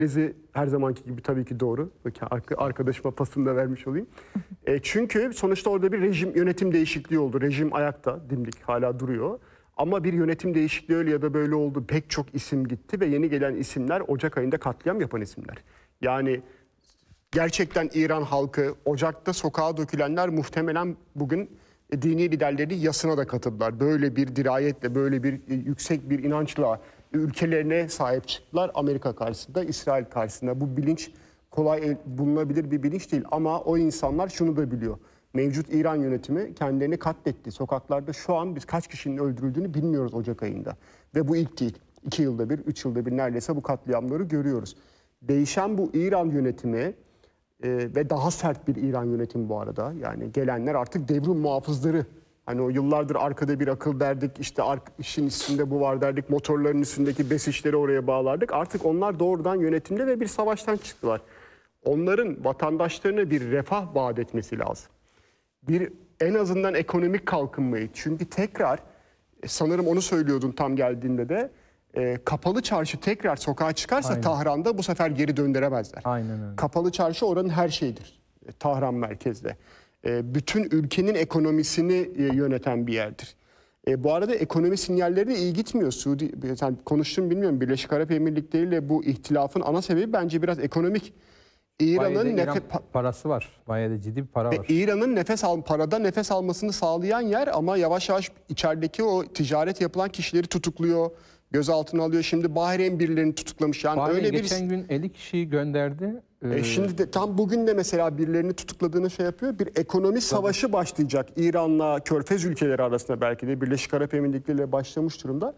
her zamanki gibi tabii ki doğru. Arkadaşıma pasını da vermiş olayım. Çünkü sonuçta orada bir yönetim değişikliği oldu. Rejim ayakta, dimdik hala duruyor. Ama bir yönetim değişikliği öyle ya da böyle oldu. Pek çok isim gitti ve yeni gelen isimler Ocak ayında katliam yapan isimler. Yani gerçekten İran halkı, Ocak'ta sokağa dökülenler muhtemelen bugün dini liderleri yasına da katıldılar. Böyle bir dirayetle, böyle bir yüksek bir inançla ülkelerine sahip çıktılar. Amerika karşısında, İsrail karşısında. Bu bilinç kolay bulunabilir bir bilinç değil. Ama o insanlar şunu da biliyor. Mevcut İran yönetimi kendilerini katletti. Sokaklarda şu an biz kaç kişinin öldürüldüğünü bilmiyoruz Ocak ayında. Ve bu ilk değil. 2 yılda bir, 3 yılda bir neredeyse bu katliamları görüyoruz. Değişen bu İran yönetimi ve daha sert bir İran yönetimi bu arada. Yani gelenler artık devrim muhafızları. Hani o yıllardır arkada bir akıl derdik, işte işin üstünde bu var derdik, motorların üstündeki besişleri oraya bağlardık. Artık onlar doğrudan yönetimde ve bir savaştan çıktılar. Onların vatandaşlarına bir refah vaat etmesi lazım. En azından ekonomik kalkınmayı. Çünkü tekrar sanırım onu söylüyordun tam geldiğinde de kapalı çarşı tekrar sokağa çıkarsa aynen. Tahran'da bu sefer geri döndüremezler. Aynen öyle. Kapalı çarşı oranın her şeyidir. Tahran merkezde. Bütün ülkenin ekonomisini yöneten bir yerdir. Bu arada ekonomi sinyalleri de iyi gitmiyor. Sen konuştun bilmiyorum. Birleşik Arap Emirlikleri ile bu ihtilafın ana sebebi bence biraz ekonomik. İran'ın parası var. Bayağı da ciddi bir para var. İran'ın parada nefes almasını sağlayan yer ama yavaş yavaş içerideki o ticaret yapılan kişileri tutukluyor, gözaltına alıyor. Şimdi Bahreyn birilerini tutuklamış. Yani Bahreyn öyle geçen gün 50 kişiyi gönderdi. Şimdi de tam bugün de mesela birilerini tutukladığını yapıyor. Bir ekonomi savaşı başlayacak İran'la Körfez ülkeleri arasında, belki de Birleşik Arap Emirlikleri ile başlamış durumda.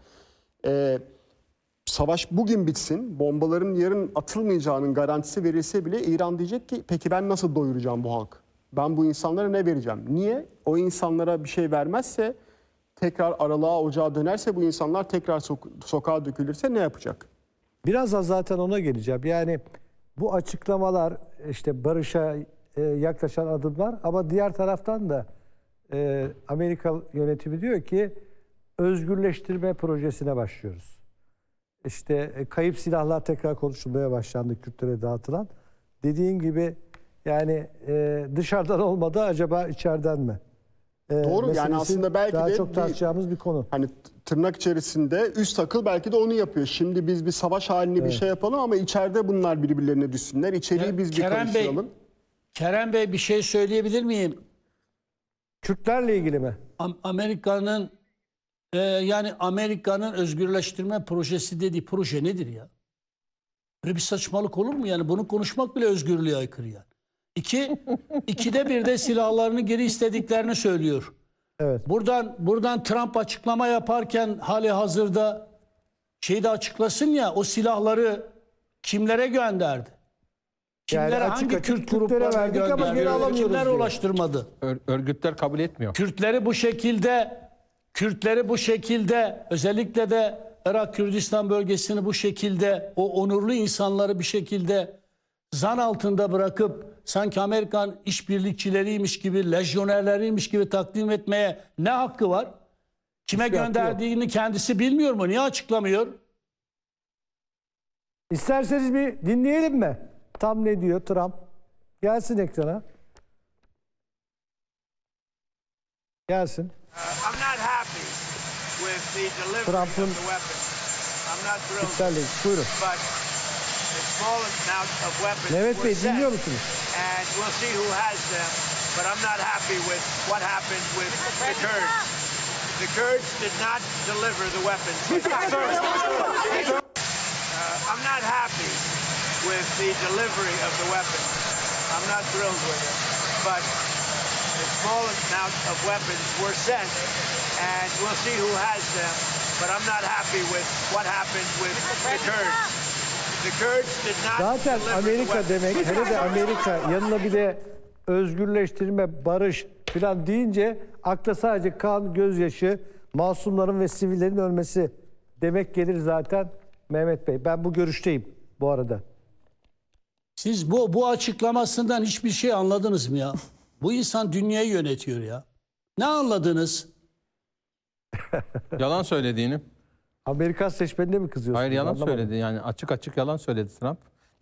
Savaş bugün bitsin, bombaların yarın atılmayacağının garantisi verilse bile İran diyecek ki peki ben nasıl doyuracağım bu halkı? Ben bu insanlara ne vereceğim? Niye? O insanlara bir şey vermezse, tekrar aralığa ocağa dönerse, bu insanlar tekrar sokağa dökülürse ne yapacak? Biraz da zaten ona geleceğim. Yani bu açıklamalar işte barışa yaklaşan adımlar, ama diğer taraftan da Amerika yönetimi diyor ki özgürleştirme projesine başlıyoruz. İşte kayıp silahlar tekrar konuşulmaya başlandı, Kürtlere dağıtılan. Dediğin gibi yani dışarıdan olmadı, acaba içeriden mi? Doğru, yani aslında belki daha de çok tartışacağımız bir konu. Hani tırnak içerisinde üst akıl belki de onu yapıyor. Şimdi biz bir savaş halinde bir şey yapalım ama içeride bunlar birbirlerine düşsünler. İçeriği biz bir karıştıralım. Kerem Bey, bir şey söyleyebilir miyim? Kürtlerle ilgili mi? Amerika'nın yani Amerika'nın özgürleştirme projesi dediği proje nedir ya? Böyle bir saçmalık olur mu? Yani bunu konuşmak bile özgürlüğe aykırı yani. İkide bir de silahlarını geri istediklerini söylüyor. Evet. Buradan Trump açıklama yaparken hali hazırda şeyi de açıklasın ya, o silahları kimlere gönderdi? Kimlere, yani hangi Kürt gruplarına verdik ama geri alamıyoruz kimler diyor. ulaştırmadı? Örgütler kabul etmiyor. Kürtleri bu şekilde, özellikle de Irak Kürdistan bölgesini bu şekilde, o onurlu insanları bir şekilde zan altında bırakıp sanki Amerikan işbirlikçileriymiş gibi, lejyonerleriymiş gibi takdim etmeye ne hakkı var? Kime gönderdiğini kendisi bilmiyor mu? Niye açıklamıyor? İsterseniz bir dinleyelim mi? Tam ne diyor Trump? Gelsin ekrana. Gelsin. Trump'ın Kürtlerle ilgili. Buyurun. Mehmet Bey, dinliyor musunuz? The Kurds did not deliver the weapons. I'm not happy with the delivery of the weapons. I'm not thrilled with it. But a small amount of weapons were sent, and we'll see who has them. But I'm not happy with what happened with the Kurds. The Kurds did not zaten Amerika demek, hele de Amerika yanına bir de özgürleştirme, barış falan deyince akla sadece kan, gözyaşı, masumların ve sivillerin ölmesi demek gelir zaten Mehmet Bey. Ben bu görüşteyim bu arada. Siz bu açıklamasından hiçbir şey anladınız mı ya? Bu insan dünyayı yönetiyor ya. Ne anladınız? Yalan söylediğini. Amerikan seçmenine mi kızıyorsunuz? Hayır, yalan Anlamadım. söyledi. Yani açık açık yalan söyledi Trump.